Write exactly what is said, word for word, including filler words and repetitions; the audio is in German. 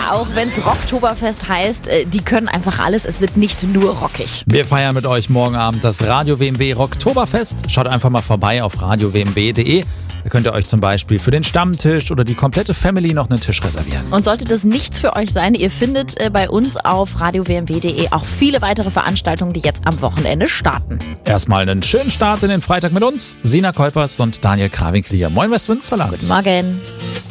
Aber auch wenn es Rocktoberfest heißt, äh, die können einfach alles. Es wird nicht nur rockig. Wir feiern mit euch morgen Abend das Radio W M W Rocktoberfest. Schaut einfach mal vorbei auf radio w m w punkt d e. Da könnt ihr euch zum Beispiel für den Stammtisch oder die komplette Family noch einen Tisch reservieren. Und sollte das nichts für euch sein, ihr findet äh, bei uns auf radio w m w punkt d e auch viele weitere Veranstaltungen, die jetzt am Wochenende starten. Erstmal einen schönen Start in den Freitag mit uns. Sina Kolpers und Daniel Krawinkel hier. Moin Westwind, Salam. Guten Morgen.